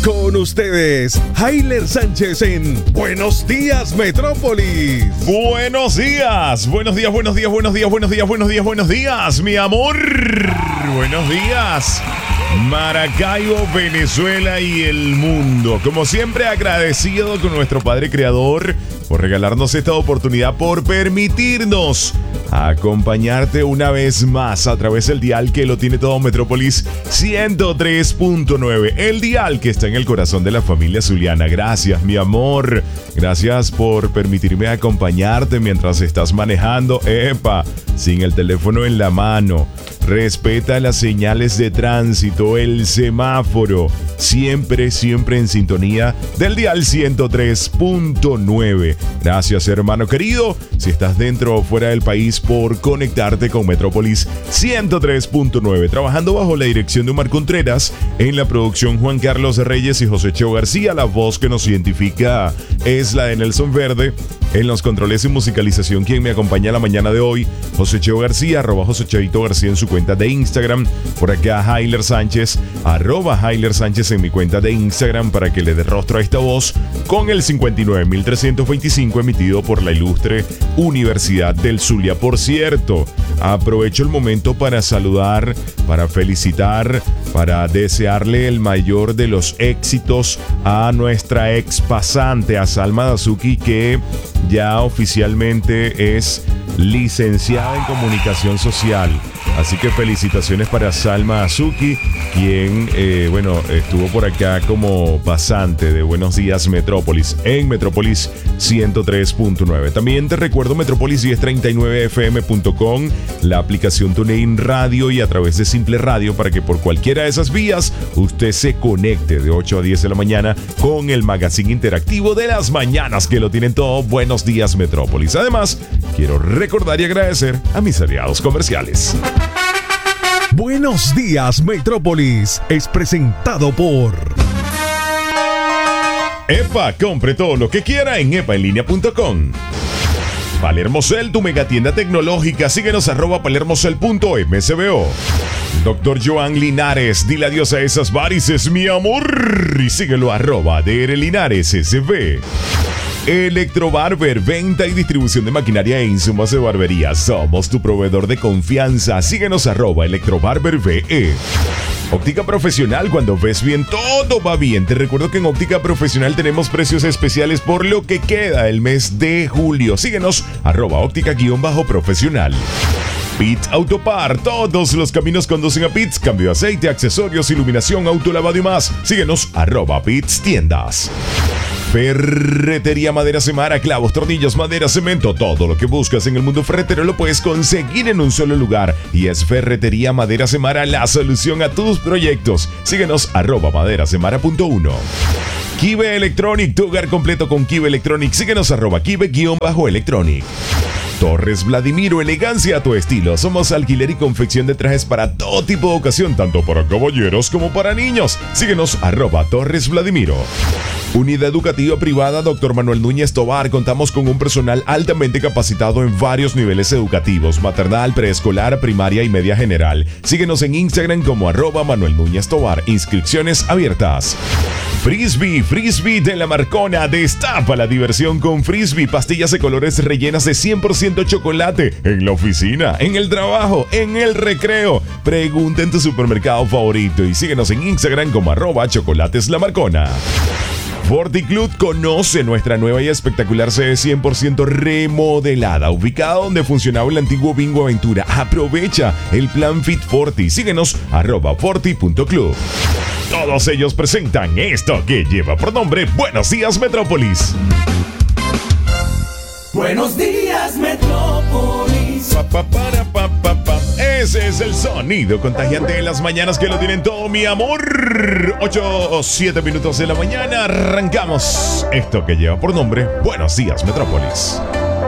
Con ustedes, Hayler Sánchez en Buenos Días Metrópolis. Buenos días, buenos días, buenos días, buenos días, buenos días, buenos días, buenos días, mi amor. Buenos días, Maracaibo, Venezuela y el mundo. Como siempre, agradecido con nuestro Padre Creador por regalarnos esta oportunidad, por permitirnos acompañarte una vez más a través del dial que lo tiene todo Metrópolis 103.9, el dial que está en el corazón de la familia zuliana. Gracias, mi amor. Gracias por permitirme acompañarte mientras estás manejando. Epa, sin el teléfono en la mano. Respeta las señales de tránsito, el semáforo. Siempre, siempre en sintonía del dial 103.9. Gracias, hermano querido, si estás dentro o fuera del país, por conectarte con Metrópolis 103.9. Trabajando bajo la dirección de Omar Contreras, en la producción Juan Carlos Reyes y José Cheo García. La voz que nos identifica es la de Nelson Verde. En los controles y musicalización, quien me acompaña la mañana de hoy, José Cheo García, @Josecheito García en su cuenta de Instagram. Por acá, Hayler Sánchez, @Hayler Sánchez en mi cuenta de Instagram, para que le dé rostro a esta voz con el 59325 emitido por la ilustre Universidad del Zulia. Por cierto, aprovecho el momento para saludar, para felicitar, para desearle el mayor de los éxitos a nuestra ex pasante, a Salma Dazuki, que ya oficialmente es licenciada en comunicación social. Así que felicitaciones para Salma Azuki, quien estuvo por acá como pasante de Buenos Días Metrópolis en Metrópolis 103.9. También te recuerdo Metrópolis1039fm.com, la aplicación TuneIn Radio y a través de Simple Radio, para que por cualquiera de esas vías usted se conecte de 8 a 10 de la mañana con el magazine interactivo de las mañanas que lo tienen todo Buenos Días Metrópolis. Además, quiero recordar y agradecer a mis aliados comerciales. Buenos Días Metrópolis es presentado por EPA, compre todo lo que quiera en epaenlinea.com. Palermocel, tu megatienda tecnológica. Síguenos @palermocel.msbo. Doctor Joan Linares, dile adiós a esas varices, mi amor. Y síguelo @DR Linares SB. Electrobarber, venta y distribución de maquinaria e insumos de barbería. Somos tu proveedor de confianza. Síguenos @electrobarberve. Óptica Profesional, cuando ves bien, todo va bien. Te recuerdo que en Óptica Profesional tenemos precios especiales por lo que queda el mes de julio. Síguenos @óptica_profesional. Pits Autopar, todos los caminos conducen a Pits. Cambio de aceite, accesorios, iluminación, autolavado y más. Síguenos @Pits Tiendas. Ferretería Madera Semara, clavos, tornillos, madera, cemento. Todo lo que buscas en el mundo ferretero lo puedes conseguir en un solo lugar. Y es Ferretería Madera Semara la solución a tus proyectos. Síguenos @maderasemara.1. Kibe Electronic, tu hogar completo con Kibe Electronic. Síguenos @Kibe_Electronic. Torres Vladimiro, elegancia a tu estilo. Somos alquiler y confección de trajes para todo tipo de ocasión, tanto para caballeros como para niños. Síguenos @Torres Vladimiro. Unidad Educativa Privada Dr. Manuel Núñez Tobar. Contamos con un personal altamente capacitado en varios niveles educativos: maternal, preescolar, primaria y media general. Síguenos en Instagram como @Manuel Núñez Tobar. Inscripciones abiertas. Frisbee de la Marcona. Destapa la diversión con Frisbee. Pastillas de colores rellenas de 100% chocolate. En la oficina, en el trabajo, en el recreo. Pregunta en tu supermercado favorito y síguenos en Instagram como @chocolateslamarcona. Forticlub, conoce nuestra nueva y espectacular sede 100% remodelada, ubicada donde funcionaba el antiguo Bingo Aventura. Aprovecha el plan Fit Forti. Síguenos @forti.club. Todos ellos presentan esto que lleva por nombre Buenos Días Metrópolis. Buenos días Metrópolis. Ese es el sonido contagiante de las mañanas que lo tienen todo, mi amor. 8 o 7 minutos de la mañana. Arrancamos esto que lleva por nombre Buenos Días Metrópolis.